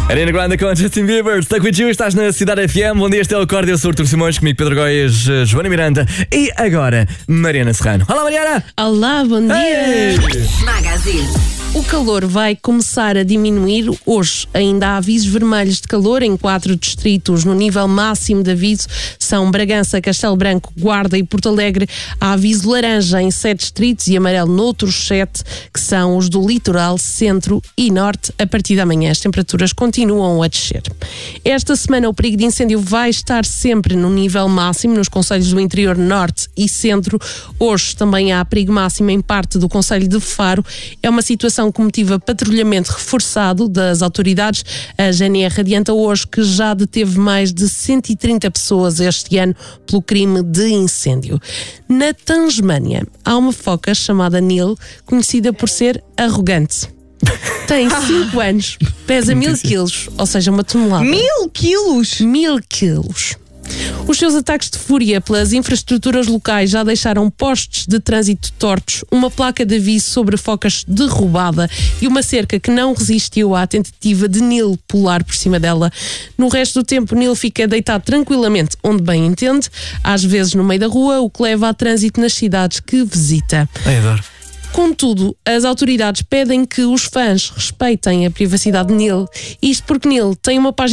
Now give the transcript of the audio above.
Ariana Grande com Justin Bieber, Stuck With You, estás na Cidade FM. Bom dia, este é o Acorde, eu sou o Artur Simões, comigo Pedro Goias, Joana Miranda e agora Mariana Serrano. Olá, Mariana! Olá, bom dia! Hey! Magazine. O calor vai começar a diminuir hoje. Ainda há avisos vermelhos de calor em 4 distritos. No nível máximo de aviso são Bragança, Castelo Branco, Guarda e Porto Alegre. Há aviso laranja em 7 distritos e amarelo noutros 7, que são os do litoral, centro e norte. A partir da manhã as temperaturas continuam a descer. Esta semana o perigo de incêndio vai estar sempre no nível máximo nos concelhos do interior norte e centro. Hoje também há perigo máximo em parte do concelho de Faro. É uma situação que motiva patrulhamento reforçado das autoridades. A GNR adianta hoje que já deteve mais de 130 pessoas este ano pelo crime de incêndio. Na Tasmânia há uma foca chamada Neil, conhecida por ser arrogante. Tem 5 anos, pesa 1000 quilos, ou seja, uma tonelada. 1000 quilos? 1000 quilos. Os seus ataques de fúria pelas infraestruturas locais já deixaram postes de trânsito tortos, uma placa de aviso sobre focas derrubada e uma cerca que não resistiu à tentativa de Neil pular por cima dela. No resto do tempo, Neil fica deitado tranquilamente onde bem entende, às vezes no meio da rua, o que leva a trânsito nas cidades que visita. Ai, adoro. Contudo, as autoridades pedem que os fãs respeitem a privacidade de Neil, isto porque Neil tem uma página